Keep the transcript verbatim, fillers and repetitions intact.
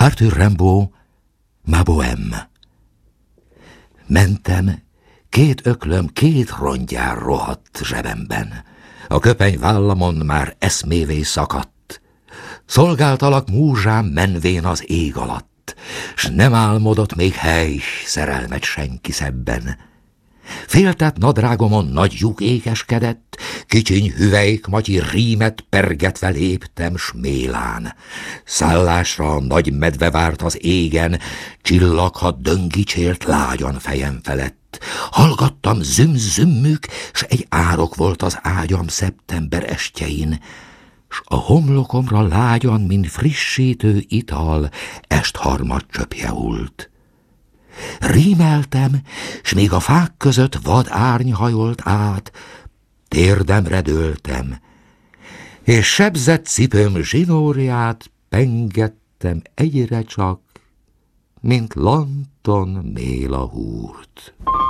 Arthur Rimbaud, Ma Bohème. Mentem, két öklöm két rongyár rohadt zsebemben. A köpeny vállamon már eszmévé szakadt. Szolgáltalak múzsám menvén az ég alatt, s nem álmodott még hely, szerelmet senki szebben. Féltett nadrágomon nagy lyuk ékeskedett, kicsiny hüvelyk matyi rímet pergetve léptem smélán. Szállásra a nagy medve várt az égen, csillaghat döngicsélt lágyan fejem felett. Hallgattam züm-zümmük, s egy árok volt az ágyam szeptember estjein, s a homlokomra lágyan, mint frissítő ital, est harmad csöpje hult. Rímeltem, s még a fák között vad árny hajolt át, térdemre dőltem, és sebzett cipőm zsinórját pengettem egyre csak, mint Lanton méla húrt.